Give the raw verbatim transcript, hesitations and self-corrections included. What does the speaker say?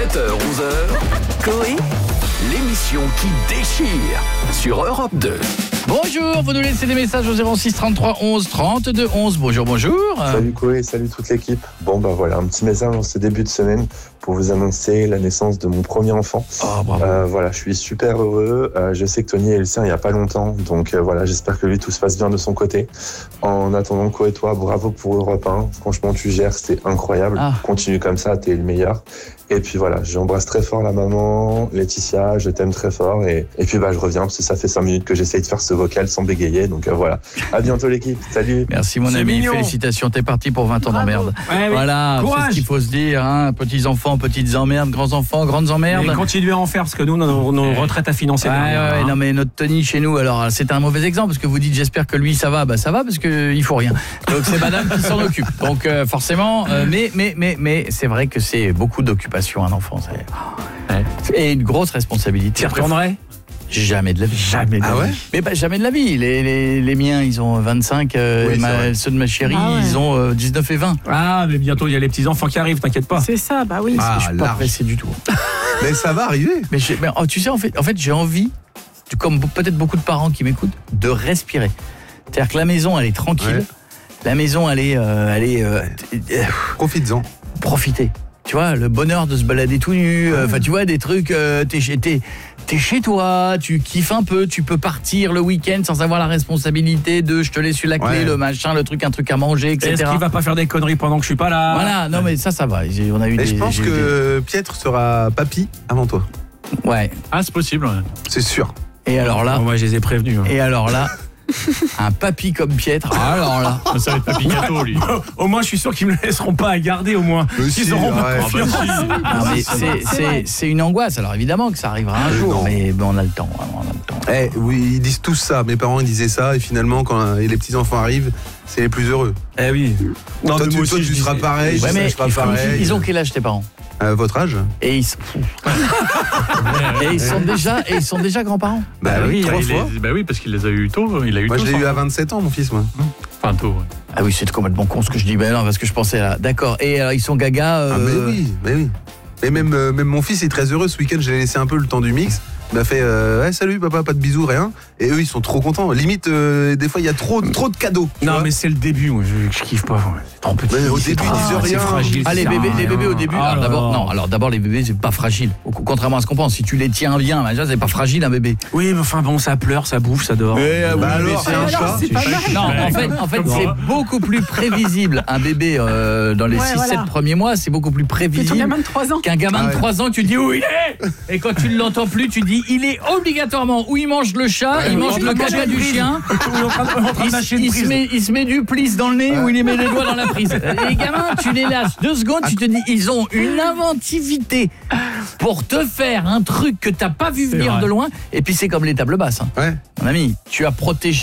sept heures onze heures, Coé, l'émission qui déchire sur Europe deux. Bonjour, vous nous laissez des messages au zéro six trente-trois onze trente-deux onze. Bonjour, bonjour. Salut Coé, salut toute l'équipe. Bon bah voilà, un petit message en ce début de semaine pour vous annoncer la naissance de mon premier enfant. Oh, bravo. Euh, voilà, je suis super heureux. Euh, je sais que Tony a eu le sien il y a pas longtemps, donc euh, voilà, j'espère que lui tout se passe bien de son côté. En attendant, Coé, toi, bravo pour Europe un. Franchement, tu gères, c'est incroyable. Ah. Continue comme ça, t'es le meilleur. Et puis voilà, j'embrasse très fort la maman, Laetitia, je t'aime très fort. Et, et puis bah je reviens parce que ça fait cinq minutes que j'essaye de faire ce vocal sans bégayer. Donc euh, voilà, à bientôt l'équipe, salut. Merci mon C'est ami, mignon. Félicitations, t'es parti pour vingt ans d'emmerde. Ouais, oui. Voilà, c'est Courage. ce qu'il faut se dire, hein. Petits enfants, petites emmerdes, grands enfants, grandes emmerdes. Et continuez à en faire parce que nous, nos, nos retraites à financer. Ouais, derrière, ouais, hein. non mais notre Tony chez nous, alors c'est un mauvais exemple parce que vous dites j'espère que lui ça va, bah ça va parce que il faut rien. Donc c'est madame qui s'en occupe. Donc euh, forcément, euh, mais mais mais mais c'est vrai que c'est beaucoup d'occupation un enfant, c'est Ouais. et une grosse responsabilité. Tu y retournerais ? Jamais de la vie. Jamais de Ah la ouais vie. Mais bah, jamais de la vie. Les, les, les miens, ils ont vingt-cinq, euh, Oui, et ma- c'est vrai. ceux de ma chérie, Ah ouais. ils ont euh, dix-neuf et vingt. Ah, mais bientôt, il y a les petits-enfants qui arrivent, t'inquiète pas. C'est ça, bah oui. Ah, je suis pas large. pressé du tout. Mais ça va arriver. Mais, je- mais, oh, tu sais, en fait, en fait j'ai envie, comme peut-être beaucoup de parents qui m'écoutent, de respirer. C'est-à-dire que la maison, elle est tranquille. Ouais. La maison, elle est... euh, elle est euh, euh, Profites-en. profiter. Tu vois, le bonheur de se balader tout nu, enfin tu vois, des trucs, euh, t'es, chez, t'es, t'es chez toi, tu kiffes un peu, tu peux partir le week-end sans avoir la responsabilité de je te laisse sur la clé, Ouais. le machin, le truc, un truc à manger, et Est-ce cetera. qu'il va pas faire des conneries pendant que je suis pas là ? Voilà, non mais ça, ça va. J'ai- On a eu Et des, je pense j'ai eu que Pietre sera papy avant toi. des- Ouais. Ah, c'est possible. Ouais. C'est sûr. Et alors là, Bon, moi, je les ai prévenus. hein. et alors là, un papy comme Pietre, alors là. Ça va être Papy Gâteau, lui. Au moins, je suis sûr qu'ils me laisseront pas à garder, au moins. Mais Ils si, auront ma ouais. confiance. Non, mais c'est, c'est, c'est une angoisse. Alors évidemment que ça arrivera un Euh, jour, non. mais ben, on a le temps. hein, On a le temps. Eh, oui, ils disent tous ça. Mes parents ils disaient ça et finalement quand euh, les petits enfants arrivent, c'est les plus heureux. Eh oui. Non, toi mais tu, moi toi, aussi, tu je seras disais- pareil, Ouais, je mais serai ils, pareil. ils ont quel âge tes parents? À votre âge Et ils, sont- et ils sont déjà et ils sont déjà grands-parents. Bah Ah oui, oui, trois il fois. les- bah oui, parce qu'il les a eu tôt. Il a eu Moi tôt, je l'ai ça. eu à vingt-sept ans mon fils moi. Enfin, tôt, ouais. Ah oui, c'est complètement con ce que je dis. Ben non, parce que je pensais là. D'accord. Et alors ils sont gaga. euh, Ah mais oui, mais oui. Et même, euh, même mon fils est très heureux. Ce week-end, je l'ai laissé un peu le temps du mix. Il m'a fait euh, ouais, salut papa, pas de bisous, rien. Et eux, ils sont trop contents. Limite, euh, des fois, il y a trop, trop de cadeaux. tu Non, vois. mais c'est le début, moi, je, je kiffe pas. ouais. C'est trop petit. Mais au c'est début, trop- ils disent c'est rien. fragile. Ah, ça les sert à bébés, les rien. bébés au début. Ah alors là d'abord, là. non. Alors d'abord, les bébés, c'est pas fragile. Au- Contrairement à ce qu'on pense, si tu les tiens bien, déjà, c'est pas fragile un bébé. Oui, mais enfin bon, ça pleure, ça bouffe, ça dort. Bah alors, c'est un alors, chat. c'est pas mal. Non, en fait, en fait, Comment c'est ça beaucoup plus prévisible un bébé euh, dans les Ouais, six sept voilà. premiers mois. C'est beaucoup plus C'est ton prévisible gamin de trois ans. qu'un gamin Ah de ouais. trois ans. Tu dis où il est. Et quand tu ne l'entends plus, tu dis il est obligatoirement où il mange le chat, Ouais, il oui, mange on le a mangé caca une du prise. chien. On est en train de- on est en train de Il, mâcher une il se prise. met, il se met du plis dans le nez ou il y met les doigts dans la prise. Et les gamins, tu les lâches deux secondes, tu te dis, ils ont une inventivité pour te faire un truc que t'as pas vu venir vrai. de loin. Et puis c'est comme les tables basses. hein. Ouais. Mon ami, tu as protégé